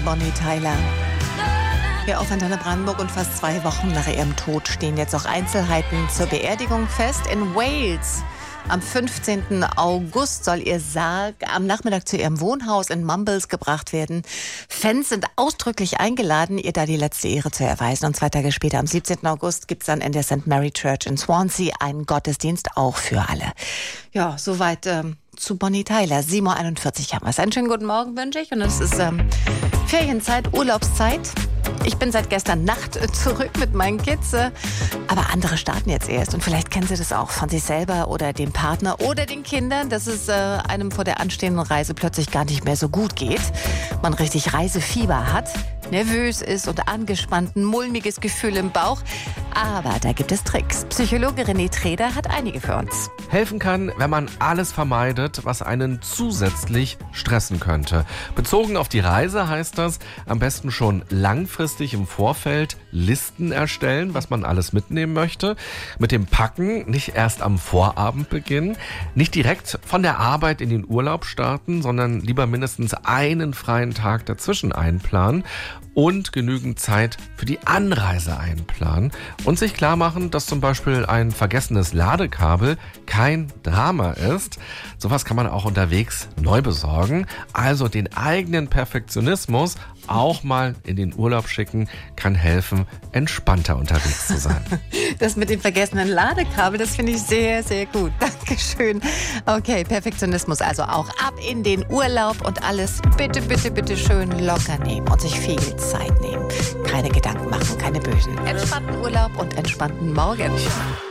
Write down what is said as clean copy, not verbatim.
Bonnie Tyler. Hier auf Antenne Brandenburg und fast 2 Wochen nach ihrem Tod stehen jetzt auch Einzelheiten zur Beerdigung fest. In Wales am 15. August soll ihr Sarg am Nachmittag zu ihrem Wohnhaus in Mumbles gebracht werden. Fans sind ausdrücklich eingeladen, ihr da die letzte Ehre zu erweisen. Und 2 Tage später, am 17. August, gibt es dann in der St. Mary Church in Swansea einen Gottesdienst, auch für alle. Ja, soweit zu Bonnie Tyler. 7.41 Uhr haben wir es. Einen schönen guten Morgen wünsche ich. Und es ist Ferienzeit, Urlaubszeit. Ich bin seit gestern Nacht zurück mit meinen Kids, aber andere starten jetzt erst. Und vielleicht kennen Sie das auch von sich selber oder dem Partner oder den Kindern, dass es einem vor der anstehenden Reise plötzlich gar nicht mehr so gut geht. Man richtig Reisefieber hat, nervös ist und angespannt, ein mulmiges Gefühl im Bauch. Aber da gibt es Tricks. Psychologe René Treder hat einige für uns. Helfen kann, wenn man alles vermeidet, was einen zusätzlich stressen könnte. Bezogen auf die Reise heißt das, am besten schon langfristig im Vorfeld Listen erstellen, was man alles mitnehmen möchte. Mit dem Packen nicht erst am Vorabend beginnen, nicht direkt von der Arbeit in den Urlaub starten, sondern lieber mindestens einen freien Tag dazwischen einplanen und genügend Zeit für die Anreise einplanen und sich klar machen, dass zum Beispiel ein vergessenes Ladekabel kein Drama ist. Sowas kann man auch unterwegs neu besorgen. Also den eigenen Perfektionismus auch mal in den Urlaub schicken, kann helfen, entspannter unterwegs zu sein. Das mit dem vergessenen Ladekabel, das finde ich sehr, sehr gut. Dankeschön. Okay, Perfektionismus also auch ab in den Urlaub und alles bitte, bitte, bitte schön locker nehmen und sich viel Zeit nehmen. Keine Gedanken machen, keine bösen. Entspannten Urlaub und entspannten Morgen.